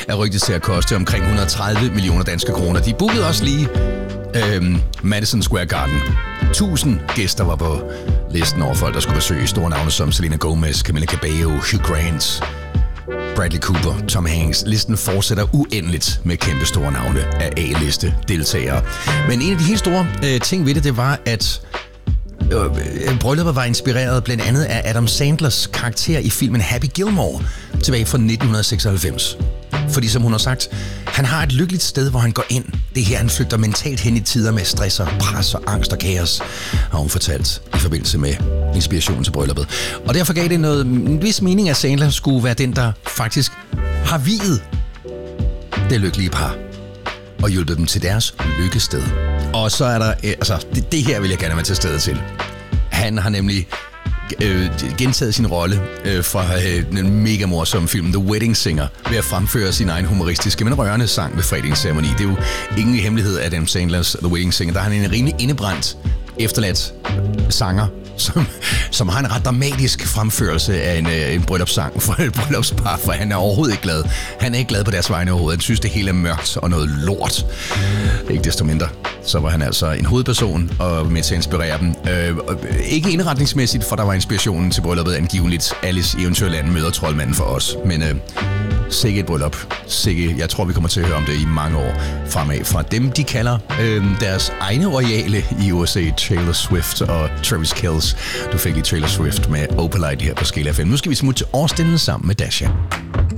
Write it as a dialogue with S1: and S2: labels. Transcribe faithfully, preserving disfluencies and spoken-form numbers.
S1: er rygtet til at koste omkring et hundrede og tredive millioner danske kroner. De bookede også lige øhm, Madison Square Garden. tusind gæster var på listen over folk, der skulle besøge store navne som Selena Gomez, Camila Cabello, Hugh Grant, Bradley Cooper, Tom Hanks. Listen fortsætter uendeligt med kæmpe store navne af A-liste deltagere. Men en af de helt store øh, ting ved det, det var, at øh, brylluppet var inspireret blandt andet af Adam Sandlers karakter i filmen Happy Gilmore tilbage fra nitten seksoghalvfems. Fordi som hun har sagt, han har et lykkeligt sted, hvor han går ind. Det her, han flygter mentalt hen i tider med stress og pres og angst og kaos, har hun fortalt i forbindelse med inspirationen til brylluppet. Og derfor gav det noget, en vis mening, at Sandler skulle være den, der faktisk har viet det lykkelige par og hjulpet dem til deres lykkested. Og så er der, altså, det, det her vil jeg gerne være til stede til. Han har nemlig Øh, gentaget sin rolle øh, fra øh, den mega morsomme film The Wedding Singer ved at fremføre sin egen humoristiske, men rørende sang ved fredagsceremoni. Det er jo ingen hemmelighed af Adam Sandlers The Wedding Singer. Der har han en rimelig indebrændt, efterladt sanger, som, som har en ret dramatisk fremførelse af en, øh, en bryllupssang for et bryllupspar, for han er overhovedet ikke glad. Han er ikke glad på deres vegne overhovedet. Han synes, det hele er mørkt og noget lort. Ikke desto mindre. Så var han altså en hovedperson og med til at inspirere dem. Øh, ikke indretningsmæssigt, for der var inspirationen til brylluppet angiveligt. Alice Eventyrland møder troldmanden for os. Men øh, sikke et bryllup. Sikke, jeg tror, vi kommer til at høre om det i mange år fremad. Fra dem, de kalder øh, deres egne royale i U S A, Taylor Swift og Travis Kelce. Du fik lige Taylor Swift med Opalite her på Scala F M. Nu skal vi smutte til Austin sammen med Dasha.